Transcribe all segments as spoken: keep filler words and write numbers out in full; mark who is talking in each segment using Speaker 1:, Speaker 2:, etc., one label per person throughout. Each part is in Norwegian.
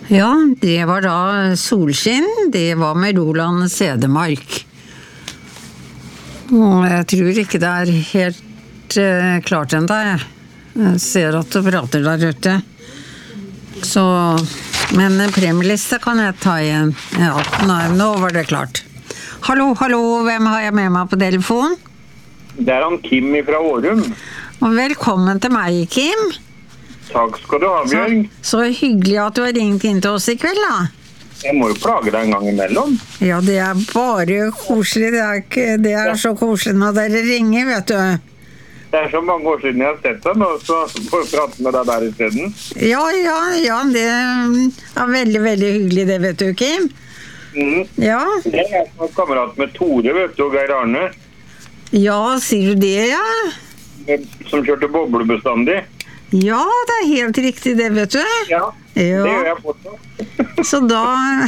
Speaker 1: Ja, det var da solskinn, det var med Roland Sedemark. Og jeg tror ikke det er helt uh, klart enda, jeg. Jeg ser at du prater der ute. Så, men premielista kan jeg ta igjen. Ja, nei, nå var det klart. Hallo, hallo, hvem har jeg med meg på telefon?
Speaker 2: Det er han Kim fra Årum.
Speaker 1: Og velkommen til meg, Kim.
Speaker 2: Takk skal du ha, Bjørn.
Speaker 1: Så, så hyggelig at du har ringt inn til oss i kveld, da.
Speaker 2: Jeg må jo plage deg en gang imellom.
Speaker 1: Ja, det er bare koselig. Det er, ikke, det er så koselig når dere ringer, vet du.
Speaker 2: Det er så mange år siden jeg har sett deg nå, så får jeg prate med deg der i stedet.
Speaker 1: Ja, ja, ja, det er veldig, veldig hyggelig det, vet du, Kim.
Speaker 2: Mm.
Speaker 1: Ja.
Speaker 2: Jeg er som kamerat med Tore, vet du, og Geir Arne.
Speaker 1: Ja, sier du det, ja?
Speaker 2: Som kjørte boblebestandig.
Speaker 1: Ja, det er helt riktig det, vet du.
Speaker 2: Ja,
Speaker 1: ja.
Speaker 2: Det gjør jeg fortsatt.
Speaker 1: Så da,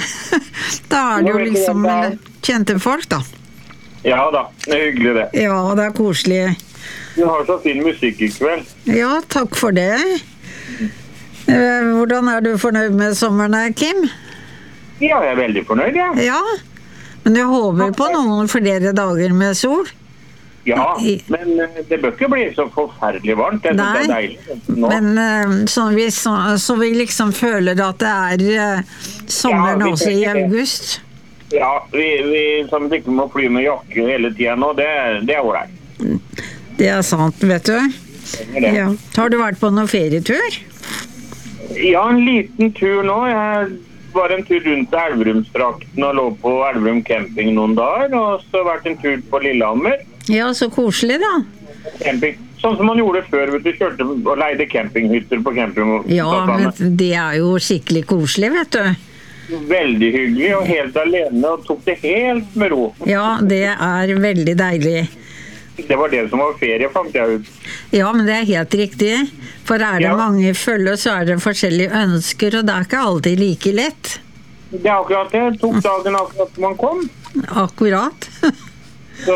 Speaker 1: da er det jo liksom kjente folk, da.
Speaker 2: Ja da, det er hyggelig det.
Speaker 1: Ja, det er koselig.
Speaker 2: Du har så fin musikk i kveld.
Speaker 1: Ja, takk for det. Hvordan er du fornøyd med sommeren her, Kim?
Speaker 2: Ja, jeg er veldig fornøyd, ja.
Speaker 1: Ja, men du håper på noen flere dager med sol?
Speaker 2: Ja, men det bør ikke bli så forferdelig varmt. Det
Speaker 1: Nei,
Speaker 2: er deilig nå.
Speaker 1: Men så vi, så, så vi liksom føler at det er sommeren ja, også i august.
Speaker 2: Ja, vi, vi som ikke må fly med jakke hele tiden nå, det, det er ålreit.
Speaker 1: Det er sant, vet du.
Speaker 2: Det.
Speaker 1: Ja. Har du vært på noen ferietur?
Speaker 2: Ja, en liten tur nå. Jeg var en tur rundt til Elverumstrakten og lå på Elverum camping noen dager, og så vært en tur på Lillehammer.
Speaker 1: Ja, så koselig da.
Speaker 2: Camping. Sånn som man gjorde før, vet du, kjørte og leide campinghytter på camping.
Speaker 1: Ja, men det er jo skikkelig koselig, vet du.
Speaker 2: Veldig hyggelig, og helt alene, og tok det helt med ro.
Speaker 1: Ja, det er veldig deilig.
Speaker 2: Det var det som var ferie, fant jeg ut.
Speaker 1: Ja, men det er helt riktig. For er det ja. mange følge, så er det forskjellige ønsker, og det er ikke alltid like lett.
Speaker 2: Det er akkurat det. Det tok dagen akkurat man kom.
Speaker 1: Akkurat.
Speaker 2: Så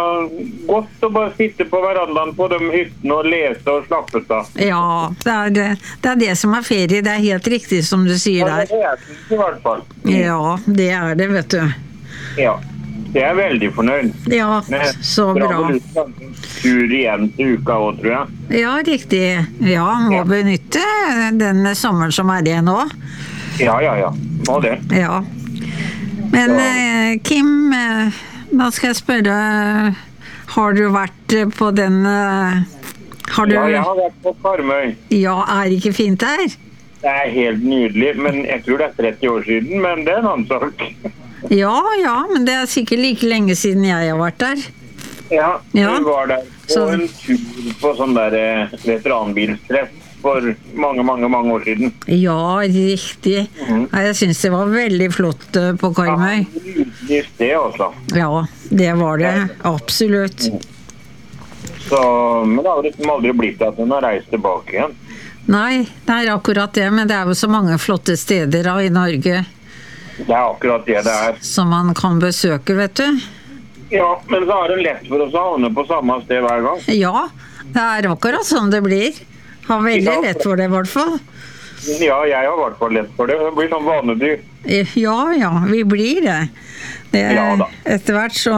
Speaker 2: godt å bare sitte på verandaen på de hyttene og lese og slappe av.
Speaker 1: Ja, det er det, det er det som er ferie. Det er helt riktig som du sier der.
Speaker 2: Ja, det er det i hvert fall.
Speaker 1: Ja, det er det, vet du.
Speaker 2: Ja, det er veldig fornøyd.
Speaker 1: Ja, så bra.
Speaker 2: Tur igjen til uka også, tror jeg.
Speaker 1: Ja, riktig. Ja, må ja. benytte den sommeren som er igjen nå.
Speaker 2: Ja, ja, ja. Må det.
Speaker 1: Ja. Men ja. Kim... Da skal jeg spørre, har du vært på den... Har du...
Speaker 2: Ja, jeg har vært på Karmøy.
Speaker 1: Ja, er det ikke fint der?
Speaker 2: Det er helt nydelig, men jeg tror det er tretti år siden, men det er en annen sak.
Speaker 1: Ja, ja, men det er sikkert like lenge siden jeg har vært der.
Speaker 2: Ja,
Speaker 1: ja.
Speaker 2: Du var der på Så... en tur på sånn der veteranbilstreff for mange, mange, mange år siden.
Speaker 1: Ja, riktig. Mm. Jeg synes det var veldig flott på Karmøy.
Speaker 2: Ja, det er det også.
Speaker 1: Ja, det var det. Absolutt.
Speaker 2: Så, men det har liksom aldri blitt at hun har reist tilbake igjen.
Speaker 1: Nei, det er akkurat det, men det er jo så mange flotte steder da, i Norge.
Speaker 2: Det er akkurat det det er.
Speaker 1: Som man kan besøke, vet du.
Speaker 2: Ja, men så er det lett for oss å havne på samme sted hver gang.
Speaker 1: Ja, det er akkurat sånn det blir. Har veldig ja, lett for det, i hvert fall.
Speaker 2: Ja, jeg har i hvert fall lett for det. Det blir sånn vanedyr.
Speaker 1: Ja, ja, vi blir det. det
Speaker 2: ja da.
Speaker 1: Etter hvert så,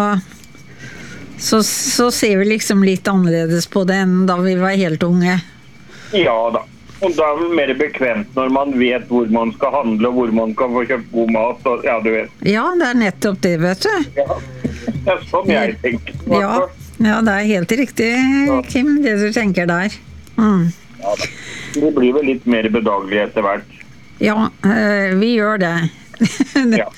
Speaker 1: så, så ser vi liksom litt annerledes på det enn da vi var helt unge.
Speaker 2: Ja da. Og da er det mer bekvemt når man vet hvor man skal handle, og hvor man kan få kjøpt god mat. Og, ja, du vet.
Speaker 1: Ja, det er nettopp det, vet du.
Speaker 2: Ja, det er sånn jeg tenker.
Speaker 1: Ja, ja, det er helt riktig, Kim, det du tenker der. Mm.
Speaker 2: Ja, det blir vel litt mer bedagelig etter hvert.
Speaker 1: Ja, øh, vi gjør det.
Speaker 2: Ja.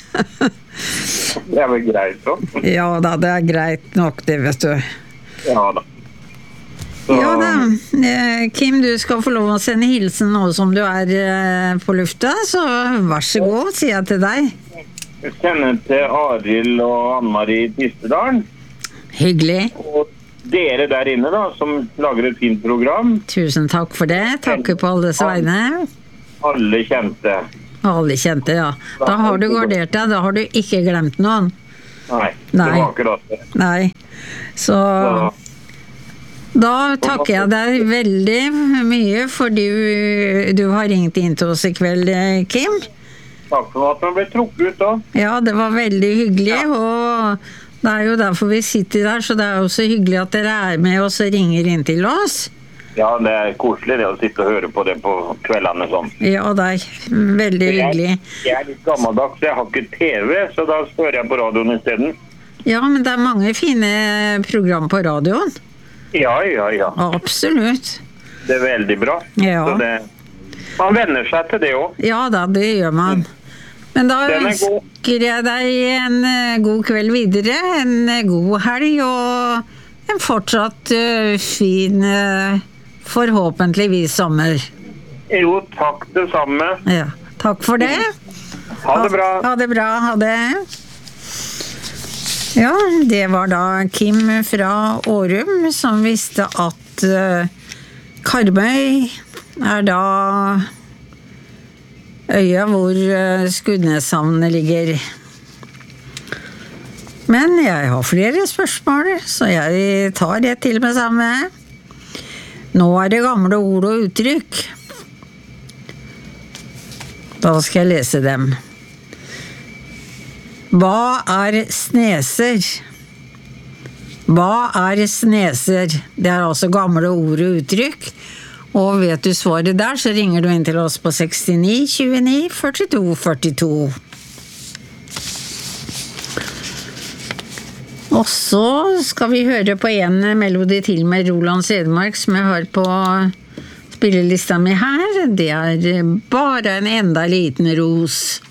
Speaker 2: Det er vel greit så.
Speaker 1: Ja da, det er greit nok det, vet du.
Speaker 2: Ja da. Så...
Speaker 1: Ja da, Kim, du skal få lov å sende hilsen nå som du er på lufta, så vær så god, sier jeg til deg.
Speaker 2: Jeg sender til Arild og Anne-Marie Tistedalen.
Speaker 1: Hyggelig.
Speaker 2: Og dere der inne da, som lager et fint program.
Speaker 1: Tusen takk for det. Takker på alles vegne.
Speaker 2: Alle kjente.
Speaker 1: Alle kjente, ja. Da har du gardert deg, da har du ikke glemt noen.
Speaker 2: Nei,
Speaker 1: Nei.
Speaker 2: det var akkurat det.
Speaker 1: Nei, så... Da takker jeg deg veldig mye for du, du har ringt inn til oss i kveld, Kim.
Speaker 2: Takk for at man ble trukket ut da.
Speaker 1: Ja, det var veldig hyggelig, og det er jo derfor vi sitter der, så det er jo så hyggelig at dere er med og så ringer inn til oss.
Speaker 2: Ja, det er koselig det å sitte og høre på det på kveldene sånn.
Speaker 1: Ja, det er veldig hyggelig.
Speaker 2: Jeg, jeg er litt gammeldags, jeg har ikke T V, så da hører jeg på radioen i stedet.
Speaker 1: Ja, men det er mange fine program på radioen.
Speaker 2: Ja, ja, ja.
Speaker 1: Absolutt.
Speaker 2: Det er veldig bra.
Speaker 1: Ja.
Speaker 2: Så det, man venner seg til det også.
Speaker 1: Ja da, det gjør man. Men da
Speaker 2: Den er god.
Speaker 1: ønsker jeg deg en eh, god kveld videre, en eh, god helg og en fortsatt eh, fin, eh, forhåpentligvis sommer.
Speaker 2: Jo, takk det samme.
Speaker 1: Ja, takk for det.
Speaker 2: Ha det bra.
Speaker 1: Ha, ha det bra, ha det. Ja, det var da Kim fra Årum som visste at uh, Karmøy er da øya hvor uh, Skudeneshavnet ligger. Men jeg har flere spørsmål, så jeg tar det til med samme. Nå er det gamle ord og uttrykk. Da skal jeg lese dem. Hva er sneser? Hva er sneser? Det er altså gamle ord og uttrykk. Og vet du svaret der, så ringer du inn til oss på sekstini tjueni førtito førtito. Og så skal vi høre på en melodi til med Roland Sedmark som jeg har på spillelista mi her. Det er bare en enda liten ros.